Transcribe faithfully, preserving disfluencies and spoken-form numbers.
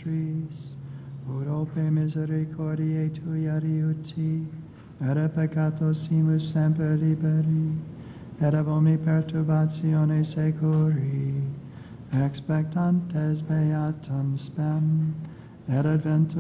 nostris, ut ope misericordiae tui adiuti, et a peccatosimus semper liberi, et ab omni perturbatione securi, expectantes beatam spem, et adventum